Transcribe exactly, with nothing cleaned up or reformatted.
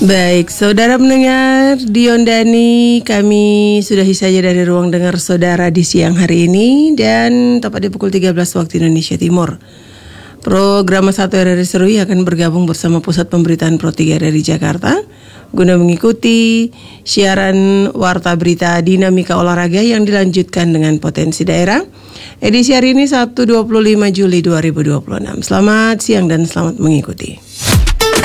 Baik, saudara mendengar Dion Dani, kami sudahi saja dari ruang dengar saudara di siang hari ini dan tepat di pukul tiga belas waktu Indonesia Timur. Program satu R R I Serui akan bergabung bersama Pusat Pemberitaan Pro tiga R R I Jakarta guna mengikuti siaran Warta Berita Dinamika Olahraga yang dilanjutkan dengan Potensi Daerah. Edisi hari ini Sabtu dua puluh lima Juli dua ribu dua puluh enam. Selamat siang dan selamat mengikuti.